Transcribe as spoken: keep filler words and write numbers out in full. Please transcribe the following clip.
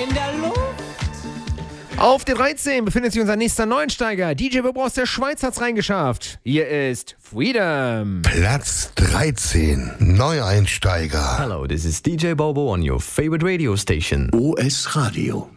in der Luft. Auf der dreizehn befindet sich unser nächster Neuensteiger. D J Bobo aus der Schweiz hat's reingeschafft. Hier ist Freedom. Platz dreizehn. Neueinsteiger. Hello, this is D J Bobo on your favorite radio station. O S Radio.